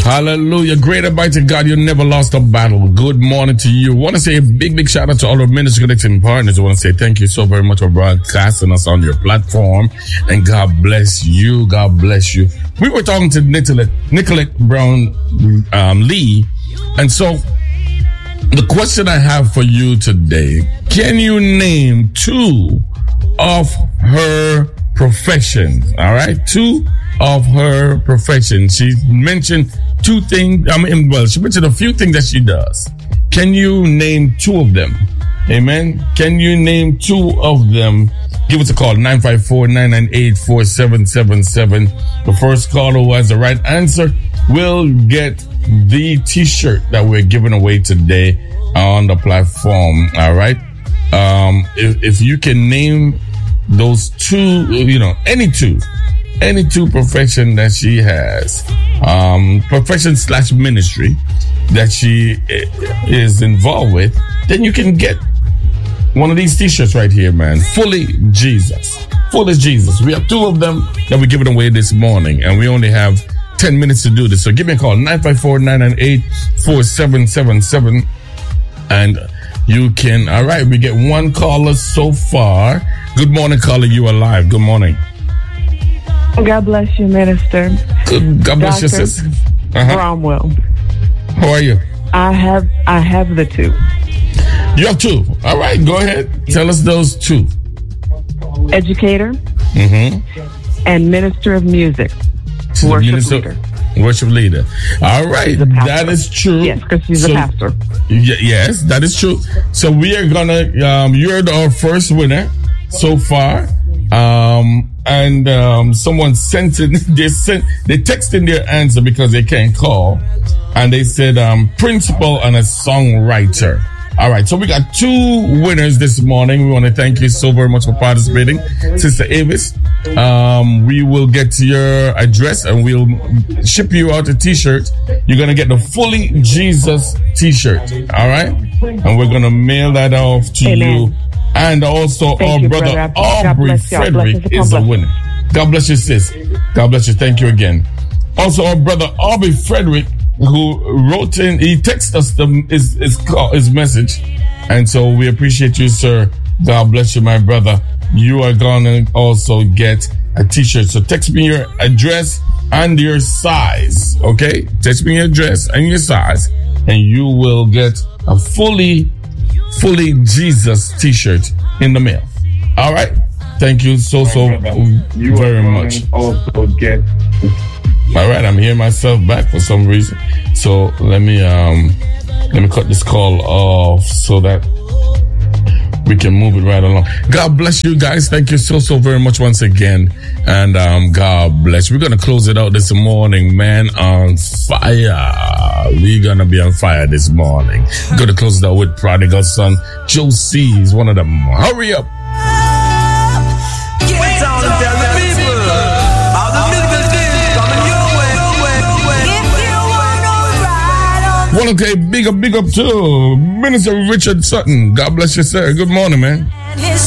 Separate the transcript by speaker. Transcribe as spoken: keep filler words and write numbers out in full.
Speaker 1: Hallelujah. Great and mighty God, you never lost a battle. Good morning to you. I want to say a big, big shout out to all our ministry connecting partners. I want to say thank you so very much for broadcasting us on your platform. And God bless you. God bless you. We were talking to Nicolette, Nicolette Brown um, Lee. And so the question I have for you today, can you name two of her professions? All right. Two of her professions. She mentioned two things. I mean, well, she mentioned a few things that she does. Can you name two of them? Amen. Can you name two of them? Give us a call, nine five four, nine nine eight, four seven seven seven. The first caller who has the right answer will get the t-shirt that we're giving away today on the platform. All right. Um, if, if you can name those two, you know, any two, any two profession that she has, um, profession slash ministry that she is involved with, then you can get one of these t-shirts right here, man. Fully Jesus. Fully Jesus. We have two of them that we're giving away this morning, and we only have ten minutes to do this. So give me a call, nine five four, nine nine eight, four seven seven seven. And you can, all right, we get one caller so far. Good morning, caller. You are live. Good morning.
Speaker 2: God bless you, Minister.
Speaker 1: Good, God bless you, sis.
Speaker 2: Uh-huh. Bromwell.
Speaker 1: How are you?
Speaker 2: I have I have the two.
Speaker 1: You have two. All right, go ahead. Tell us those two.
Speaker 2: Educator
Speaker 1: mm-hmm.
Speaker 2: and minister of music.
Speaker 1: She's
Speaker 2: worship
Speaker 1: minister,
Speaker 2: leader.
Speaker 1: Worship leader. All right, that is true.
Speaker 2: Yes, because she's so, a pastor.
Speaker 1: Y- yes, that is true. So we are gonna. Um, you're our first winner so far. Um, and um, someone sent it. They sent. They texted their answer because they can't call, and they said um, principal and a songwriter. All right, so we got two winners this morning. We want to thank you so very much for participating, Sister Avis. Um, we will get to your address and we'll ship you out a t-shirt. You're going to get the Fully Jesus t-shirt. All right. And we're going to mail that off to
Speaker 2: Amen.
Speaker 1: you. And also
Speaker 2: thank
Speaker 1: our
Speaker 2: you,
Speaker 1: brother,
Speaker 2: brother.
Speaker 1: Aubrey Frederick is the winner. God bless you, sis. God bless you. Thank you again. Also our brother, Aubrey Frederick, who wrote in, he texted us the, his, his, call, his message. And so we appreciate you, sir. God bless you, my brother. You are going to also get a t-shirt. So text me your address and your size. Okay? Text me your address and your size. And you will get a fully, fully Jesus t-shirt in the mail. All right? Thank you so, so
Speaker 3: you
Speaker 1: very much.
Speaker 3: Also get...
Speaker 1: All right, I'm hearing myself back for some reason. So let me um let me cut this call off so that we can move it right along. God bless you guys. Thank you so so very much once again. And um God bless. We're gonna close it out this morning, man, on fire. We're gonna be on fire this morning. We're gonna close it out with Prodigal Son. Joe C is one of them. Hurry up. Well, okay, big up, big up to Minister Richard Sutton. God bless you, sir. Good morning, man.